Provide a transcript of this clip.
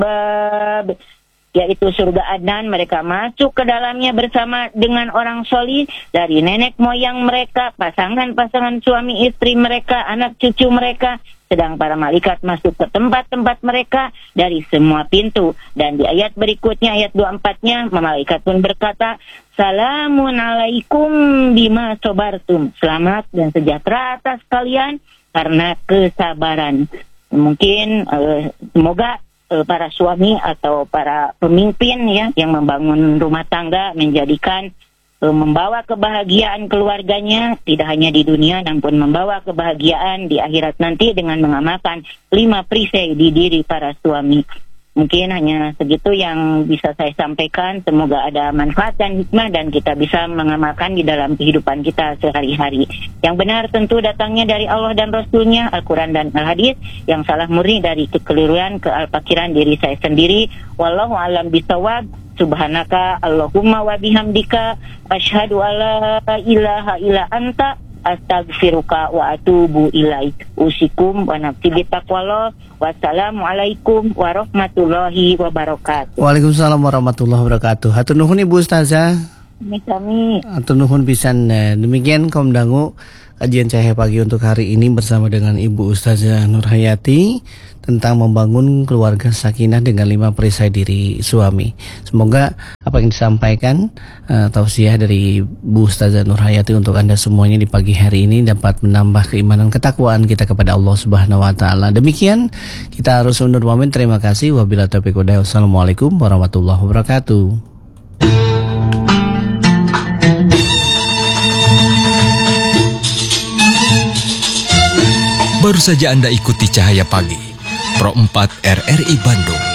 bab, yaitu surga Adnan. Mereka masuk ke dalamnya bersama dengan orang solih dari nenek moyang mereka, pasangan-pasangan suami istri mereka, anak cucu mereka. Sedang para malaikat masuk ke tempat-tempat mereka dari semua pintu. Dan di ayat berikutnya, ayat 24-nya, malaikat pun berkata, Salamun alaikum bima sobartum. Selamat dan sejahtera atas kalian karena kesabaran. Mungkin semoga para suami atau para pemimpin ya yang membangun rumah tangga menjadikan membawa kebahagiaan keluarganya tidak hanya di dunia namun membawa kebahagiaan di akhirat nanti dengan mengamalkan 5 perisai di diri para suami. Mungkin hanya segitu yang bisa saya sampaikan. Semoga ada manfaat dan hikmah dan kita bisa mengamalkan di dalam kehidupan kita sehari-hari. Yang benar tentu datangnya dari Allah dan Rasulnya, Al-Quran dan Al-Hadis. Yang salah murni dari kekeliruan, kealpakiran diri saya sendiri. Wallahu a'lam bishawab. Subhanaka Allahumma wa bihamdika asyhadu alla ilaha illa anta astaghfiruka wa atubu ilaik. Usikum wa nafsi bitaqwallah. Wassalamualaikum warahmatullahi wabarakatuh. Waalaikumsalam warahmatullahi wabarakatuh. Hatur nuhun Ibu Ustazah. Kami. Hatur nuhun pisan. Demikian kaum dangu kajian Cahaya Pagi untuk hari ini bersama dengan Ibu Ustazah Nurhayati tentang membangun keluarga sakinah dengan 5 perisai diri suami. Semoga apa yang disampaikan tausiah dari Bu Ustazah Nurhayati untuk Anda semuanya di pagi hari ini dapat menambah keimanan ketakwaan kita kepada Allah Subhanahu wa taala. Demikian kita harus undur pamit. Terima kasih. Wabillahi taufiq wal hidayah. Wassalamualaikum warahmatullahi wabarakatuh. Baru saja Anda ikuti Cahaya Pagi Pro 4 RRI Bandung